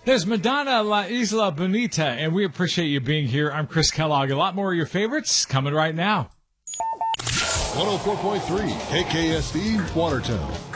There's Madonna La Isla Bonita, and we appreciate you being here. I'm Chris Kellogg. A lot more of your favorites coming right now. 104.3 KKSD Watertown.